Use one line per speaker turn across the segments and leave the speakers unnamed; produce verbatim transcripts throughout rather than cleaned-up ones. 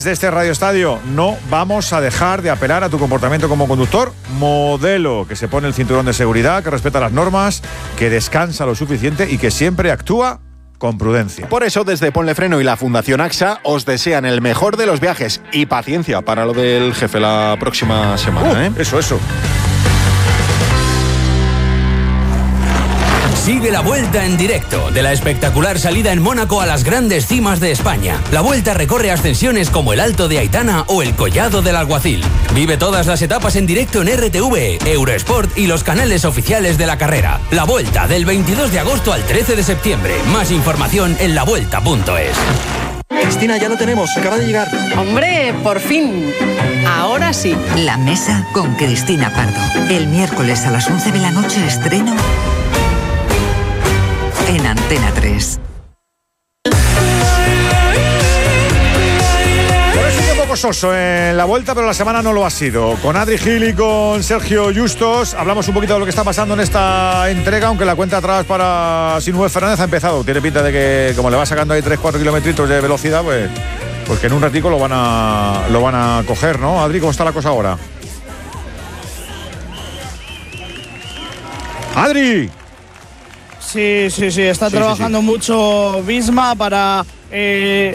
De este Radio Estadio, no vamos a dejar de apelar a tu comportamiento como conductor modelo, que se pone el cinturón de seguridad, que respeta las normas, que descansa lo suficiente y que siempre actúa con prudencia.
Por eso, desde Ponle Freno y la Fundación AXA os desean el mejor de los viajes y paciencia para lo del jefe la próxima semana.
Uh,
¿eh?
Eso, eso.
Sigue la Vuelta en directo, de la espectacular salida en Mónaco a las grandes cimas de España. La Vuelta recorre ascensiones como el Alto de Aitana o el Collado del Alguacil. Vive todas las etapas en directo en R T V, Eurosport y los canales oficiales de la carrera. La Vuelta, del veintidós de agosto al trece de septiembre. Más información en la vuelta punto es.
Cristina, ya lo tenemos, acaba de llegar.
Hombre, por fin. Ahora sí.
La Mesa con Cristina Pardo. El miércoles a las once de la noche estreno en Antena tres.
Pues es un poco soso en la Vuelta, pero la semana no lo ha sido. Con Adri Gil y con Sergio Justos hablamos un poquito de lo que está pasando en esta entrega, aunque la cuenta atrás para Sinue Fernández ha empezado. Tiene pinta de que, como le va sacando ahí tres cuatro kilómetros de velocidad, pues, pues que en un ratico lo van a lo van a coger, ¿no? Adri, ¿cómo está la cosa ahora? ¡Adri!
Sí, sí, sí, está sí, trabajando sí, sí. mucho Visma para... Eh,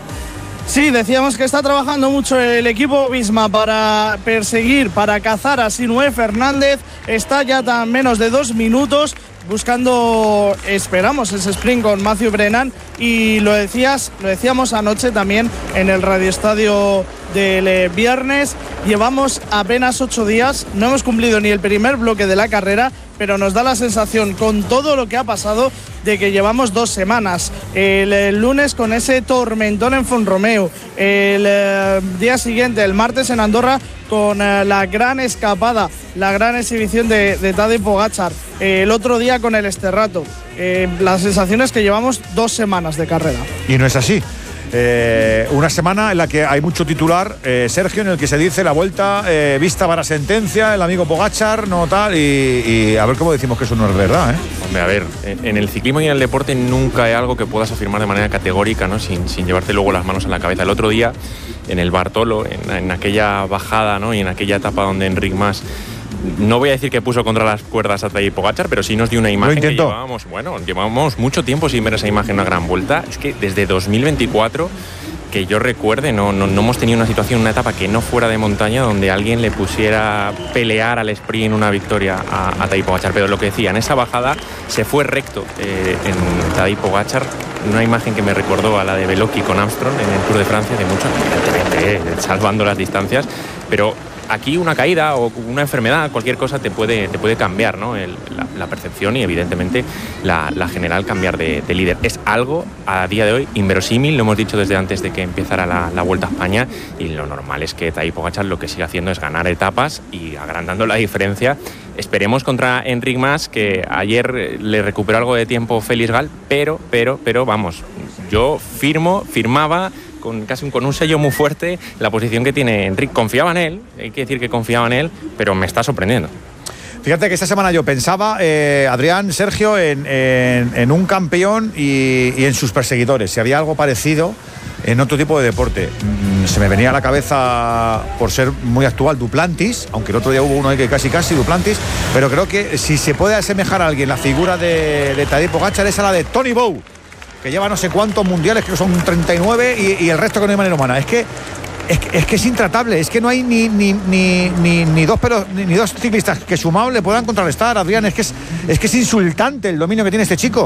sí, decíamos que está trabajando mucho el equipo Visma para perseguir, para cazar a Sinue Fernández. Está ya tan menos de dos minutos buscando, esperamos, ese sprint con Matthew Brennan. Y lo decías, lo decíamos anoche también en el Radio Estadio del eh, viernes. Llevamos apenas ocho días, no hemos cumplido ni el primer bloque de la carrera, pero nos da la sensación, con todo lo que ha pasado, de que llevamos dos semanas. El, el lunes con ese tormentón en Font-Romeu, el eh, día siguiente, el martes en Andorra, con eh, la gran escapada, la gran exhibición de, de Tadej Pogačar, eh, el otro día con el Sterrato. Eh, la sensación es que llevamos dos semanas de carrera.
Y no es así. Eh, una semana en la que hay mucho titular, eh, Sergio, en el que se dice la Vuelta eh, vista para sentencia, el amigo Pogačar, no tal, y, y a ver cómo decimos que eso no es verdad, ¿eh?
Hombre, a ver, en el ciclismo y en el deporte nunca hay algo que puedas afirmar de manera categórica, ¿no? Sin, sin llevarte luego las manos a la cabeza. El otro día, en el Bartolo, en, en aquella bajada, ¿no? Y en aquella etapa donde Enric Mas, no voy a decir que puso contra las cuerdas a Tadej Pogačar, pero sí nos dio una imagen que llevábamos, bueno, llevábamos mucho tiempo sin ver esa imagen, una gran vuelta. Es que desde dos mil veinticuatro, que yo recuerde, no, no, no hemos tenido una situación, una etapa que no fuera de montaña donde alguien le pusiera pelear al sprint en una victoria a, a Tadej Pogačar. Pero lo que decía, en esa bajada se fue recto eh, en Tadej Pogačar, una imagen que me recordó a la de Beloki con Armstrong en el Tour de Francia, de mucho, evidentemente, eh, salvando las distancias, pero aquí una caída o una enfermedad, cualquier cosa te puede, te puede cambiar, ¿no? El, la, la percepción y evidentemente la, la general cambiar de, de líder. Es algo a día de hoy inverosímil, lo hemos dicho desde antes de que empezara la, la Vuelta a España, y lo normal es que Tadej Pogačar lo que siga haciendo es ganar etapas y agrandando la diferencia. Esperemos contra Enric Mas, que ayer le recuperó algo de tiempo Félix Gal, pero, pero, pero vamos, yo firmo, firmaba con casi con un sello muy fuerte la posición que tiene Enric. Confiaba en él, hay que decir que confiaba en él, pero me está sorprendiendo.
Fíjate que esta semana yo pensaba, eh, Adrián, Sergio, en, en, en un campeón y, y en sus perseguidores, si había algo parecido en otro tipo de deporte. Mm, se me venía a la cabeza, por ser muy actual, Duplantis, aunque el otro día hubo uno ahí que casi casi Duplantis, pero creo que si se puede asemejar a alguien la figura de, de Tadej Pogačar es a la de Tony Bow, que lleva no sé cuántos mundiales, creo que son treinta y nueve, y, y el resto que no hay manera humana. Es que es, que es que es intratable, es que no hay ni ni ni ni, ni dos pero ni, ni dos ciclistas que sumados le puedan contrarrestar, Adrián. Es que es, es que es insultante el dominio que tiene este chico.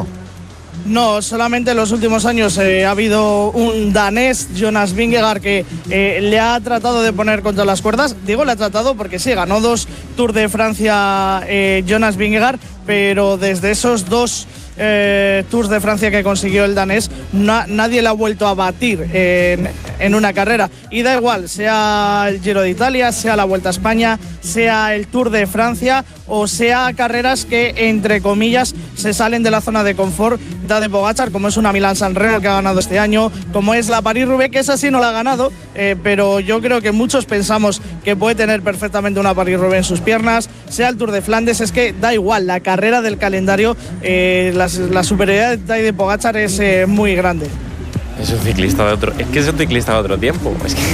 No, solamente en los últimos años eh, ha habido un danés, Jonas Vingegaard, que eh, le ha tratado de poner contra las cuerdas. Digo, le ha tratado porque sí, ganó dos Tours de Francia eh, Jonas Vingegaard, pero desde esos dos eh, Tours de Francia que consiguió el danés, na, nadie le ha vuelto a batir en, en una carrera. Y da igual, sea el Giro de Italia, sea la Vuelta a España, sea el Tour de Francia o sea carreras que, entre comillas, se salen de la zona de confort de Pogačar, como es una Milán-San Remo que ha ganado este año, como es la París-Roubaix, que esa sí no la ha ganado, eh, pero yo creo que muchos pensamos que puede tener perfectamente una París-Roubaix en sus piernas, sea el Tour de Flandes. Es que da igual, la carrera del calendario, eh, la, la superioridad de Tadej Pogačar es eh, muy grande.
Es un ciclista de otro, es que es un ciclista de otro tiempo. Es que